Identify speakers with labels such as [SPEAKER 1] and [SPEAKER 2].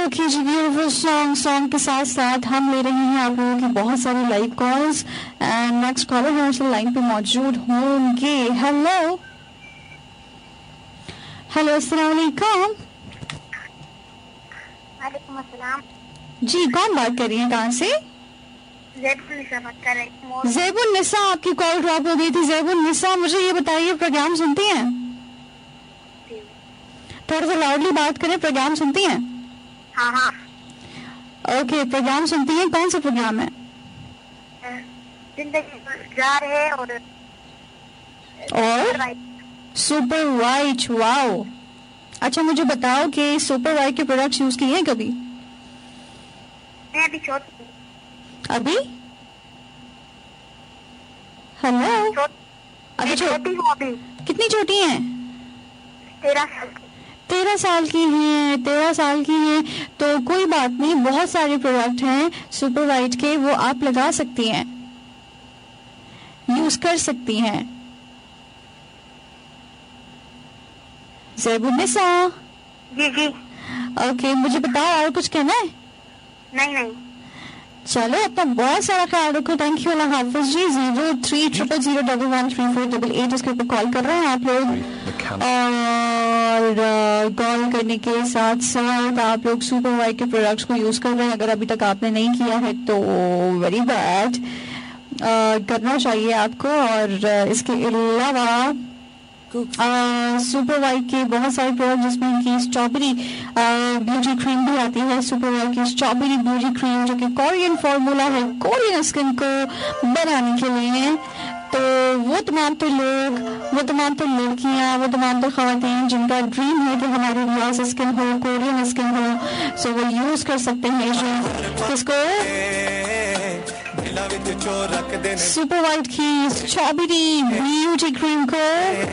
[SPEAKER 1] Okay जी, beautiful song के साथ साथ हम ले रहे हैं आप लोगों की बहुत सारी live calls and next collar हमारे लाइन पे मौजूद होंगे। हेलो हेलो, अस्सलाम वालेकुम।
[SPEAKER 2] वालेकुम अस्सलाम
[SPEAKER 1] जी, कौन बात कर रही है, कहाँ से?
[SPEAKER 2] ज़ैबुन्निसा बात कर रही हूँ।
[SPEAKER 1] ज़ैबुन्निसा, आपकी कॉल ड्रॉप हो गई थी। ज़ैबुन्निसा, मुझे ये बताइए प्रोग्राम सुनती हैं? थोड़ा सा लाउडली बात करें। प्रोग्राम सुनती हैं?
[SPEAKER 2] हाँ हाँ।
[SPEAKER 1] ओके, प्रोग्राम सुनती हैं। कौन सा प्रोग्राम है?
[SPEAKER 2] जिंदगी गुजार है और
[SPEAKER 1] सुपर वाइट। वाओ, अच्छा मुझे बताओ कि सुपर वाइट के प्रोडक्ट्स यूज किए हैं कभी?
[SPEAKER 2] मैं अभी छोटी हूँ।
[SPEAKER 1] अभी? हेलो,
[SPEAKER 2] अभी छोटी हूँ। अभी
[SPEAKER 1] कितनी छोटी हैं?
[SPEAKER 2] 13 साल की।
[SPEAKER 1] 13 साल की हैं। 13 साल की हैं तो कोई बात नहीं, बहुत सारे प्रोडक्ट हैं सुपर वाइट के, वो आप लगा सकती हैं, यूज कर सकती हैं। ज़ैबुन्निसा
[SPEAKER 2] जी जी।
[SPEAKER 1] ओके, मुझे बताओ और कुछ कहना है?
[SPEAKER 2] नहीं नहीं।
[SPEAKER 1] चलो, अपना बहुत सारा ख्याल रखो। थैंक यू, अल्लाह हाफिज जी। 0300011348 इसके ऊपर कॉल कर रहे हैं आप लोग, और कॉल करने के साथ साथ आप लोग सुपर वाइट के प्रोडक्ट्स को यूज कर रहे हैं। अगर अभी तक आपने नहीं किया है तो वेरी बैड, करना चाहिए आपको। और इसके अलावा सुपर वाइट के बहुत सारे प्रोडक्ट, जिसमें कि स्ट्रॉबेरी ब्यूटी क्रीम भी आती है। सुपर वाइट की स्ट्रॉबेरी ब्यूटी क्रीम जो कि कोरियन फॉर्मूला है, कोरियन स्किन को बनाने के लिए। तो वो तमाम तो लोग, वो तमाम तो लड़कियां, वो तमाम तो खवातीन जिनका ड्रीम है कि हमारी ग्लास स्किन हो, कोरियन स्किन हो, सो वो यूज कर सकते हैं किसको? सुपर वाइट की स्ट्रॉबेरी ब्यूटी क्रीम को।